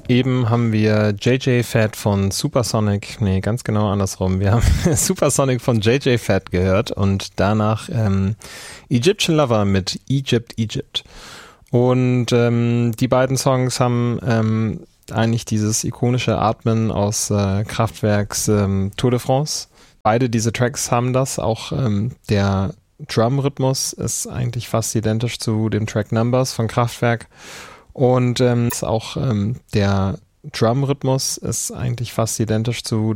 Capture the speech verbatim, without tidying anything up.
Eben haben wir J J Fad von Supersonic, nee, ganz genau andersrum. Wir haben Supersonic von J J Fad gehört und danach ähm, Egyptian Lover mit Egypt, Egypt. Und ähm, die beiden Songs haben ähm, eigentlich dieses ikonische Atmen aus äh, Kraftwerks ähm, Tour de France. Beide diese Tracks haben das, auch ähm, der Drum-Rhythmus ist eigentlich fast identisch zu dem Track Numbers von Kraftwerk. Und ähm, ist auch ähm, der Drum-Rhythmus ist eigentlich fast identisch zu